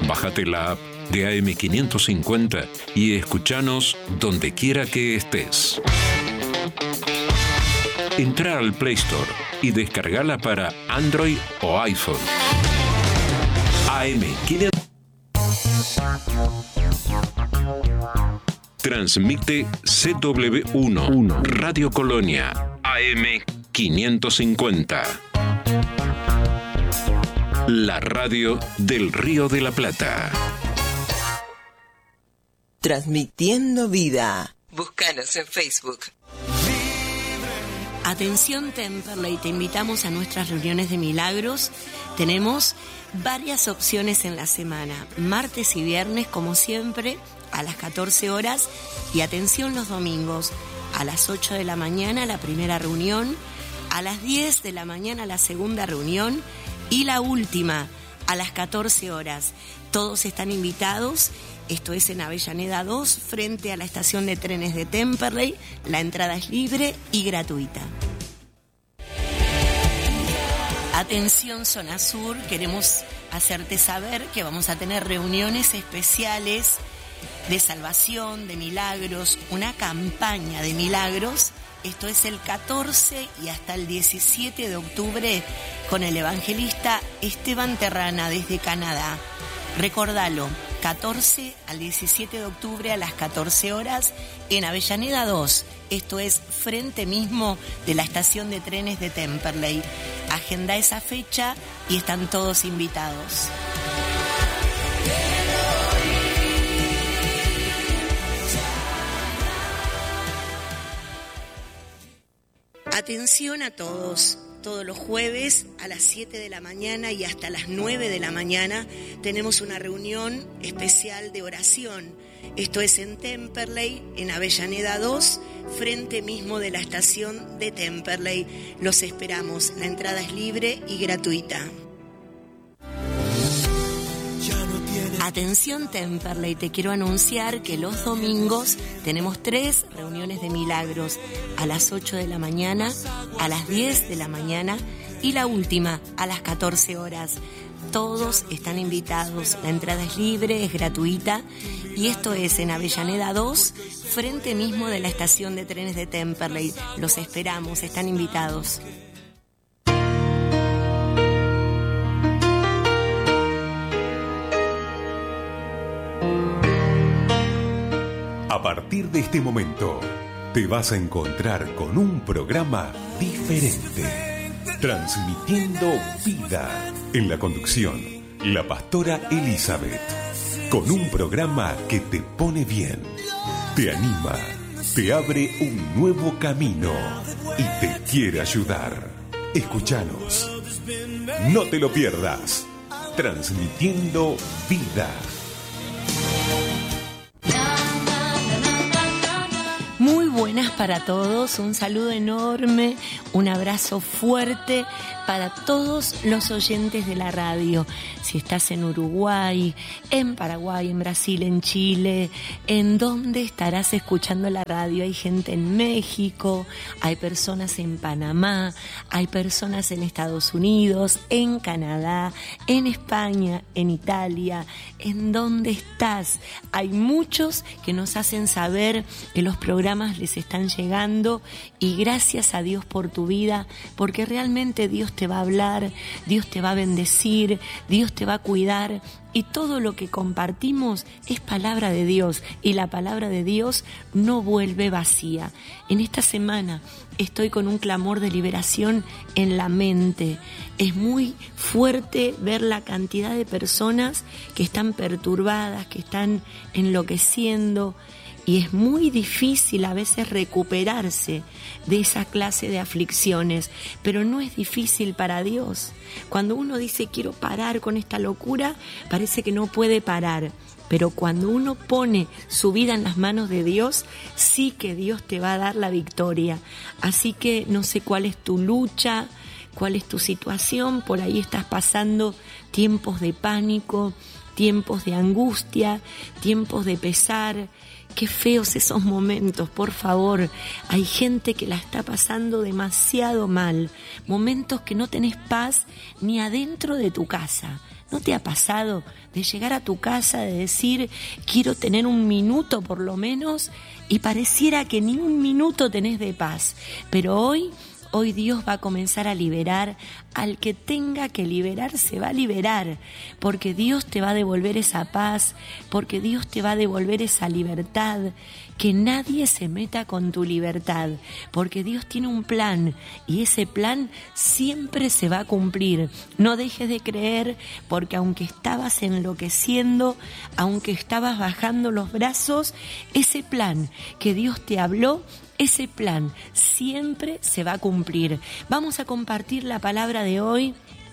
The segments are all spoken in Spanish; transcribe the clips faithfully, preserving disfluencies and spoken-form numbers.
Bájate la app de A M quinientos cincuenta y escúchanos donde quiera que estés. Entra al Play Store y descargala para Android o iPhone. A M quinientos transmite C W uno, Radio Colonia, A M quinientos cincuenta. La radio del Río de la Plata. Transmitiendo vida. Búscanos en Facebook. Atención Temperley, te invitamos a nuestras reuniones de milagros. Tenemos varias opciones en la semana, martes y viernes como siempre a las catorce horas, y atención los domingos a las ocho de la mañana la primera reunión, a las diez de la mañana la segunda reunión y la última a las catorce horas. Todos están invitados. Esto es en Avellaneda dos, frente a la estación de trenes de Temperley. La entrada es libre y gratuita. Atención Zona Sur, queremos hacerte saber que vamos a tener reuniones especiales de salvación, de milagros, una campaña de milagros. Esto es el catorce y hasta el diecisiete de octubre con el evangelista Esteban Terrana desde Canadá. Recordalo, catorce al diecisiete de octubre a las catorce horas en Avellaneda dos. Esto es frente mismo de la estación de trenes de Temperley. Agenda esa fecha y están todos invitados. Atención a todos. Todos los jueves a las siete de la mañana y hasta las nueve de la mañana tenemos una reunión especial de oración. Esto es en Temperley, en Avellaneda dos, frente mismo de la estación de Temperley. Los esperamos. La entrada es libre y gratuita. Atención Temperley, te quiero anunciar que los domingos tenemos tres reuniones de milagros, a las ocho de la mañana, a las diez de la mañana y la última a las catorce horas. Todos están invitados, la entrada es libre, es gratuita y esto es en Avellaneda dos, frente mismo de la estación de trenes de Temperley. Los esperamos, están invitados. A partir de este momento, te vas a encontrar con un programa diferente, transmitiendo vida. En la conducción, la pastora Elizabeth, con un programa que te pone bien, te anima, te abre un nuevo camino y te quiere ayudar. Escúchanos, no te lo pierdas, transmitiendo vida. Muy buenas para todos, un saludo enorme, un abrazo fuerte para todos los oyentes de la radio. Si estás en Uruguay, en Paraguay, en Brasil, en Chile, ¿en dónde estarás escuchando la radio? Hay gente en México, hay personas en Panamá, hay personas en Estados Unidos, en Canadá, en España, en Italia. ¿En dónde estás? Hay muchos que nos hacen saber que los programas les están llegando y gracias a Dios por tu vida, porque realmente Dios te va a hablar, Dios te va a bendecir, Dios te va a cuidar y todo lo que compartimos es palabra de Dios y la palabra de Dios no vuelve vacía. En esta semana estoy con un clamor de liberación en la mente. Es muy fuerte ver la cantidad de personas que están perturbadas, que están enloqueciendo. Y es muy difícil a veces recuperarse de esa clase de aflicciones, pero no es difícil para Dios. Cuando uno dice quiero parar con esta locura, parece que no puede parar. Pero cuando uno pone su vida en las manos de Dios, sí que Dios te va a dar la victoria. Así que no sé cuál es tu lucha, cuál es tu situación. Por ahí estás pasando tiempos de pánico, tiempos de angustia, tiempos de pesar. Qué feos esos momentos, por favor. Hay gente que la está pasando demasiado mal. Momentos que no tenés paz ni adentro de tu casa, ¿No te ha pasado de llegar a tu casa, de decir, quiero tener un minuto por lo menos, y pareciera que ni un minuto tenés de paz? Pero hoy, hoy Dios va a comenzar a liberar. Al que tenga que liberar, se va a liberar, porque Dios te va a devolver esa paz, porque Dios te va a devolver esa libertad. Que nadie se meta con tu libertad, porque Dios tiene un plan y ese plan siempre se va a cumplir. No dejes de creer, porque aunque estabas enloqueciendo, aunque estabas bajando los brazos, ese plan que Dios te habló, ese plan siempre se va a cumplir. Vamos a compartir la palabra de hoy.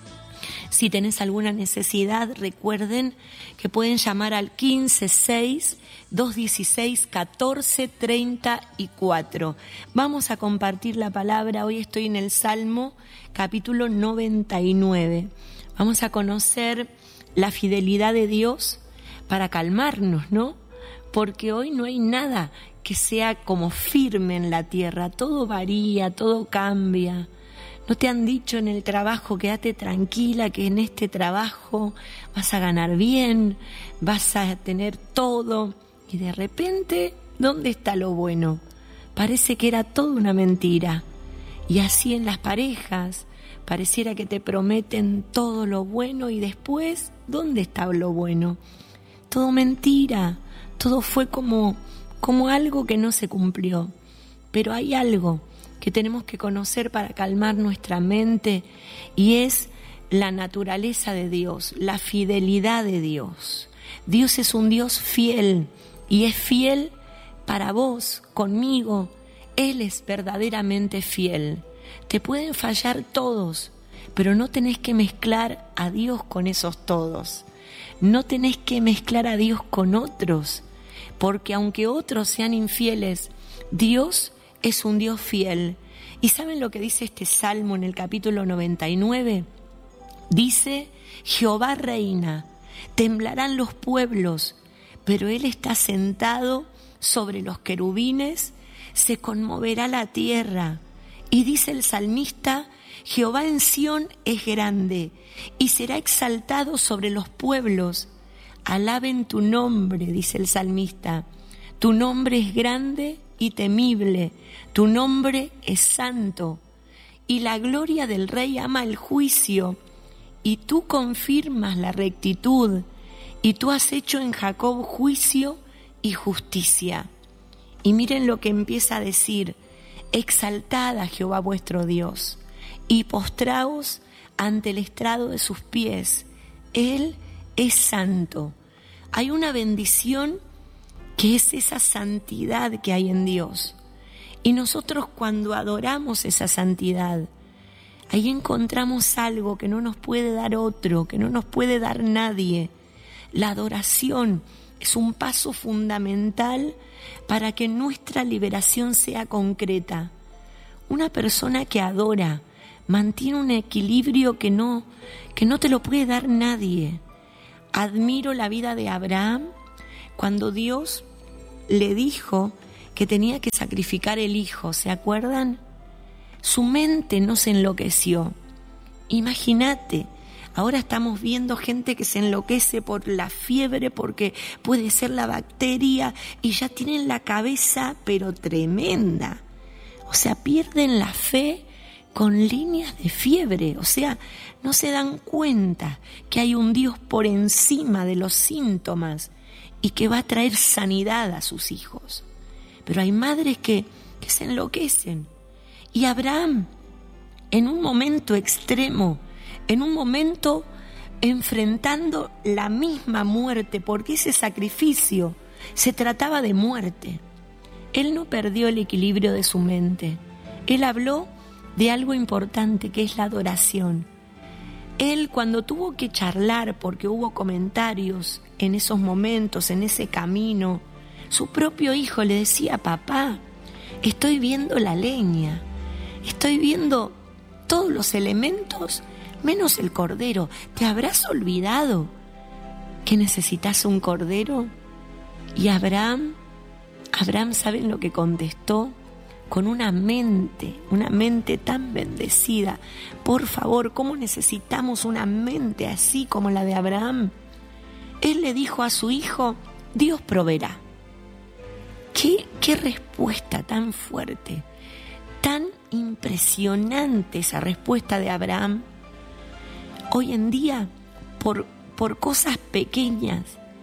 Si tenés alguna necesidad, recuerden que pueden llamar al quince seis, dos dieciséis, catorce treinta y cuatro. Vamos a compartir la palabra. Hoy estoy en el Salmo, capítulo noventa y nueve. Vamos a conocer la fidelidad de Dios para calmarnos, ¿no? Porque hoy no hay nada que sea como firme en la tierra. Todo varía, todo cambia. ¿No te han dicho en el trabajo, quédate tranquila, que en este trabajo vas a ganar bien, vas a tener todo? Y de repente, ¿dónde está lo bueno? Parece que era toda una mentira. Y así en las parejas, pareciera que te prometen todo lo bueno y después, ¿dónde está lo bueno? Todo mentira, todo fue como, como algo que no se cumplió. Pero hay algo que tenemos que conocer para calmar nuestra mente, y es la naturaleza de Dios, la fidelidad de Dios. Dios es un Dios fiel, y es fiel para vos, conmigo. Él es verdaderamente fiel. Te pueden fallar todos, pero no tenés que mezclar a Dios con esos todos. No tenés que mezclar a Dios con otros, porque aunque otros sean infieles, Dios es un Dios fiel. ¿Y saben lo que dice este Salmo en el capítulo noventa y nueve? Dice, Jehová reina, temblarán los pueblos, pero Él está sentado sobre los querubines, se conmoverá la tierra. Y dice el salmista, Jehová en Sión es grande y será exaltado sobre los pueblos. Alaben tu nombre, dice el salmista. Tu nombre es grande y temible, tu nombre es santo, y la gloria del Rey ama el juicio, y tú confirmas la rectitud, y tú has hecho en Jacob juicio y justicia. Y miren lo que empieza a decir, exaltad a Jehová vuestro Dios, y postraos ante el estrado de sus pies, Él es santo. Hay una bendición que es esa santidad que hay en Dios. Y nosotros cuando adoramos esa santidad, ahí encontramos algo que no nos puede dar otro, que no nos puede dar nadie. La adoración es un paso fundamental para que nuestra liberación sea concreta. Una persona que adora mantiene un equilibrio que no, que no te lo puede dar nadie. Admiro la vida de Abraham, cuando Dios le dijo que tenía que sacrificar el hijo, ¿se acuerdan? Su mente no se enloqueció. Imagínate, ahora estamos viendo gente que se enloquece por la fiebre, porque puede ser la bacteria, y ya tienen la cabeza pero tremenda. O sea, pierden la fe con líneas de fiebre. O sea, no se dan cuenta que hay un Dios por encima de los síntomas y que va a traer sanidad a sus hijos. Pero hay madres que, que se enloquecen. Y Abraham, en un momento extremo, en un momento enfrentando la misma muerte, porque ese sacrificio se trataba de muerte, él no perdió el equilibrio de su mente. Él habló de algo importante, que es la adoración. Él, cuando tuvo que charlar, porque hubo comentarios en esos momentos, en ese camino, su propio hijo le decía, papá, estoy viendo la leña, estoy viendo todos los elementos, menos el cordero. ¿Te habrás olvidado que necesitas un cordero? Y Abraham, Abraham, ¿saben lo que contestó? con una mente, una mente tan bendecida. Por favor, ¿cómo necesitamos una mente así como la de Abraham? Él le dijo a su hijo, Dios proveerá. ¿Qué, qué respuesta tan fuerte, tan impresionante esa respuesta de Abraham? Hoy en día, por, por cosas pequeñas,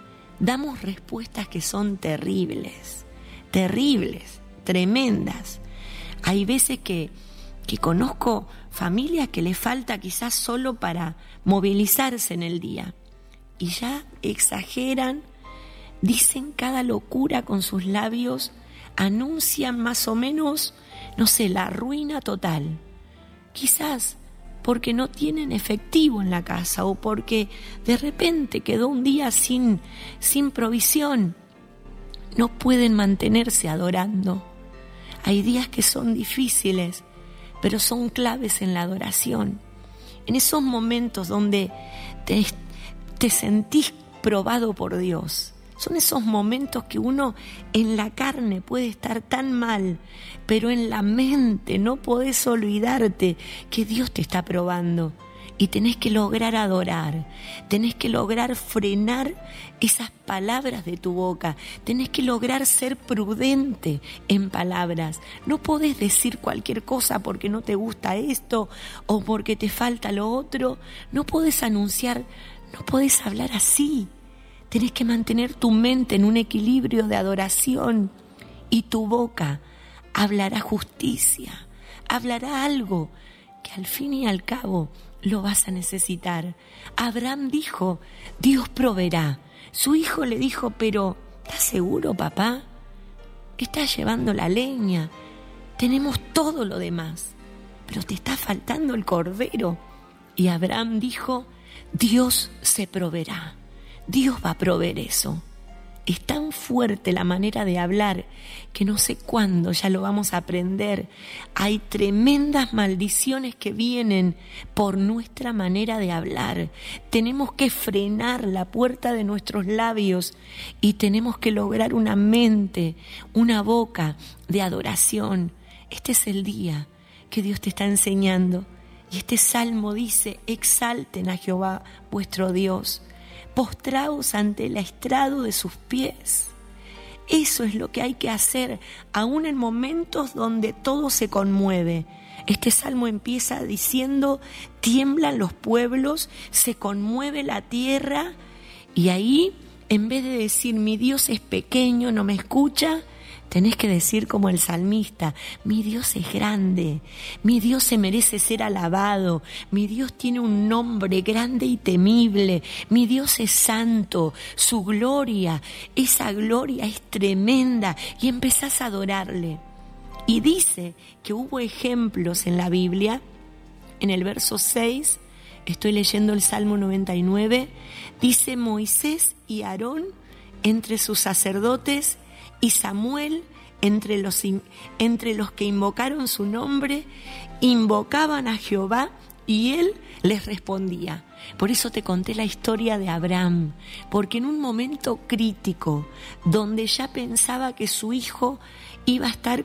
damos respuestas que son terribles, terribles, tremendas. Hay veces que, que conozco familias que les falta quizás solo para movilizarse en el día y ya exageran, dicen cada locura con sus labios, anuncian más o menos, no sé, la ruina total. Quizás porque no tienen efectivo en la casa o porque de repente quedó un día sin, sin provisión. No pueden mantenerse adorando. Hay días que son difíciles, pero son claves en la adoración. En esos momentos donde te, te sentís probado por Dios. Son esos momentos que uno en la carne puede estar tan mal, pero en la mente no podés olvidarte que Dios te está probando. Y tenés que lograr adorar, tenés que lograr frenar esas palabras de tu boca, tenés que lograr ser prudente en palabras. No podés decir cualquier cosa porque no te gusta esto o porque te falta lo otro. No podés anunciar, no podés hablar así. Tenés que mantener tu mente en un equilibrio de adoración y tu boca hablará justicia, hablará algo que al fin y al cabo lo vas a necesitar. Abraham dijo, Dios proveerá. Su hijo le dijo, pero ¿estás seguro, papá? Estás llevando la leña, tenemos todo lo demás, pero te está faltando el cordero. Y Abraham dijo, Dios se proveerá. Dios va a proveer eso. Es tan fuerte la manera de hablar que no sé cuándo ya lo vamos a aprender. Hay tremendas maldiciones que vienen por nuestra manera de hablar. Tenemos que frenar la puerta de nuestros labios y tenemos que lograr una mente, una boca de adoración. Este es el día que Dios te está enseñando. Y este salmo dice, exalten a Jehová vuestro Dios, postraos ante el estrado de sus pies. Eso es lo que hay que hacer, aún en momentos donde todo se conmueve. Este salmo empieza diciendo, tiemblan los pueblos, se conmueve la tierra, y ahí, en vez de decir, mi Dios es pequeño, no me escucha, tenés que decir como el salmista, mi Dios es grande, mi Dios se merece ser alabado, mi Dios tiene un nombre grande y temible, mi Dios es santo, su gloria, esa gloria es tremenda, y empezás a adorarle. Y dice que hubo ejemplos en la Biblia, en el verso seis, estoy leyendo el Salmo noventa y nueve, dice Moisés y Aarón entre sus sacerdotes, y Samuel, entre los, entre los que invocaron su nombre, invocaban a Jehová y él les respondía. Por eso te conté la historia de Abraham, porque en un momento crítico, donde ya pensaba que su hijo iba a estar